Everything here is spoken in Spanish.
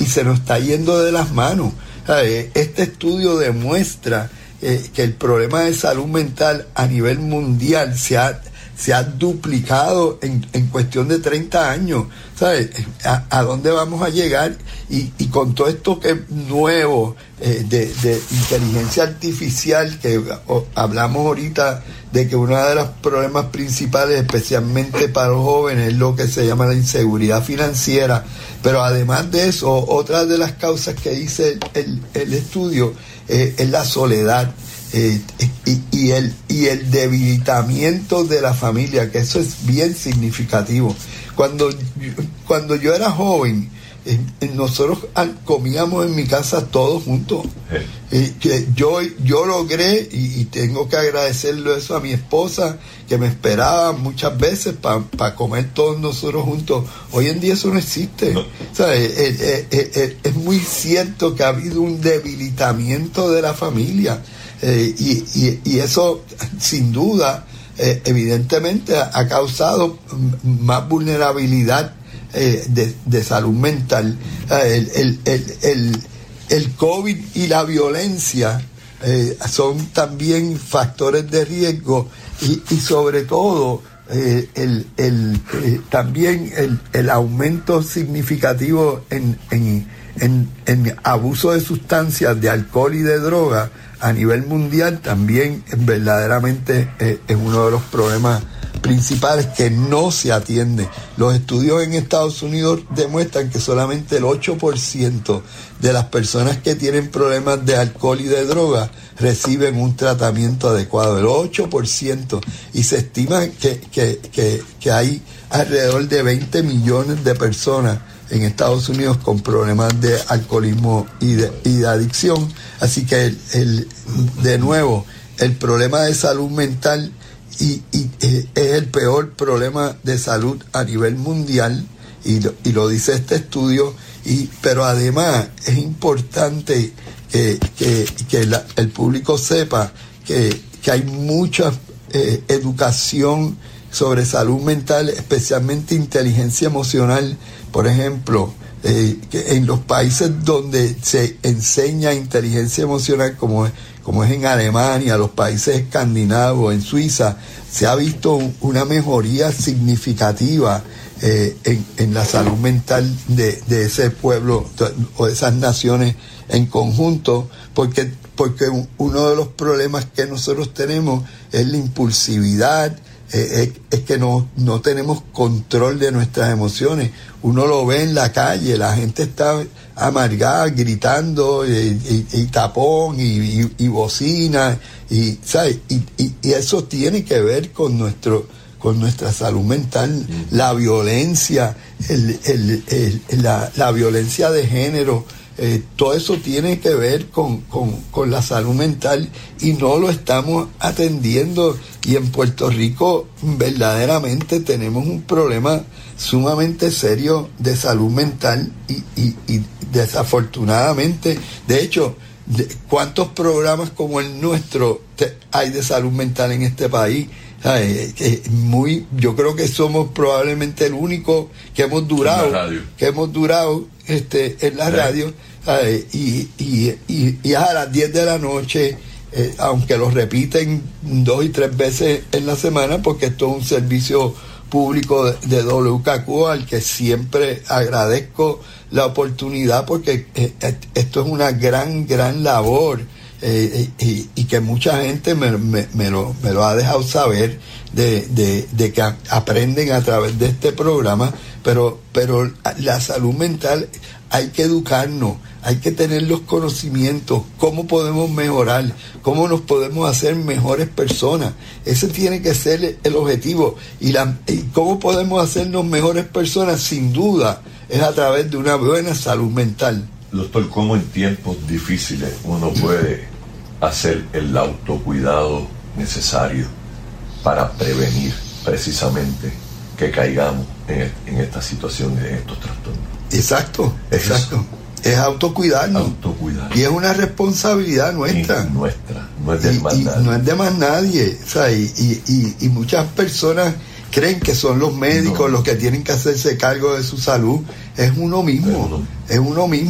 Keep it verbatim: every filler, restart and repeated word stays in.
se nos está yendo de las manos. ¿Sabe? Este estudio demuestra eh, que el problema de salud mental a nivel mundial se ha, se ha duplicado en, en cuestión de treinta años. ¿Sabes? ¿A, a dónde vamos a llegar? Y, y con todo esto que es nuevo eh, de, de inteligencia artificial, que o, hablamos ahorita de que uno de los problemas principales, especialmente para los jóvenes, es lo que se llama la inseguridad financiera. Pero además de eso, otra de las causas que dice el, el, el estudio eh, es la soledad eh, y, y, el, y el debilitamiento de la familia, que eso es bien significativo. Cuando, cuando yo era joven, eh, nosotros comíamos en mi casa todos juntos. Eh, que yo, yo logré, y, y tengo que agradecerlo eso a mi esposa, que me esperaba muchas veces para pa comer todos nosotros juntos. Hoy en día eso no existe. No. ¿Sabes? Eh, eh, eh, eh, es muy cierto que ha habido un debilitamiento de la familia. Eh, y, y, y eso, sin duda, eh, evidentemente ha, ha causado más vulnerabilidad eh, de, de salud mental. Eh, el, el, el, el, el COVID y la violencia eh, son también factores de riesgo y, y sobre todo eh, el, el, eh, también el, el aumento significativo en, en, en, en abuso de sustancias, de alcohol y de droga a nivel mundial también verdaderamente eh, es uno de los problemas principales que no se atiende. Los estudios en Estados Unidos demuestran que solamente el ocho por ciento de las personas que tienen problemas de alcohol y de droga reciben un tratamiento adecuado, el ocho por ciento, y se estima que, que, que, que hay alrededor de veinte millones de personas en Estados Unidos con problemas de alcoholismo y de, y de adicción. Así que el, el, de nuevo, el problema de salud mental y, y eh, es el peor problema de salud a nivel mundial, y lo, y lo dice este estudio. Y pero además es importante que, que, que la, el público sepa que, que hay mucha eh, educación sobre salud mental, especialmente inteligencia emocional. Por ejemplo, eh, que en los países donde se enseña inteligencia emocional, como es, como es en Alemania, los países escandinavos, en Suiza, se ha visto un, una mejoría significativa eh, en, en la salud mental de, de ese pueblo o de esas naciones en conjunto, porque, porque uno de los problemas que nosotros tenemos es la impulsividad. Eh, es, es que no, no tenemos control de nuestras emociones. Uno lo ve en la calle, la gente está amargada, gritando, y, y, y tapón, y, y, y bocina, y, ¿sabes? Y, y, y eso tiene que ver con nuestro con nuestra salud mental. Mm. La violencia, el, el, el, la, la violencia de género, Eh, todo eso tiene que ver con, con, con la salud mental y no lo estamos atendiendo, y en Puerto Rico verdaderamente tenemos un problema sumamente serio de salud mental y, y, y desafortunadamente, de hecho, de, ¿cuántos programas como el nuestro te, hay de salud mental en este país? Eh, eh, muy, yo creo que somos probablemente el único que hemos durado, que hemos durado este, en la radio. Eh, y, y, y, y a las diez de la noche, eh, aunque lo repiten dos y tres veces en la semana, porque esto es un servicio público de, de W K Q, al que siempre agradezco la oportunidad, porque eh, esto es una gran, gran labor. Eh, y, y que mucha gente me, me, me, lo, me lo ha dejado saber de, de, de que a, aprenden a través de este programa, pero, pero la salud mental hay que educarnos, hay que tener los conocimientos, cómo podemos mejorar, cómo nos podemos hacer mejores personas. Ese tiene que ser el objetivo. Y, la, y cómo podemos hacernos mejores personas, sin duda, es a través de una buena salud mental. Doctor, ¿cómo en tiempos difíciles uno puede hacer el autocuidado necesario para prevenir precisamente que caigamos en, en esta situación, en estos trastornos? Exacto, ¿Es exacto. Eso? Es autocuidarnos. Autocuidar. Y es una responsabilidad nuestra. Y nuestra, no es de y, más y nadie. No es de más nadie. O sea, y, y, y, y muchas personas creen que son los médicos no. los que tienen que hacerse cargo de su salud. Es uno mismo. Es uno, es uno mismo.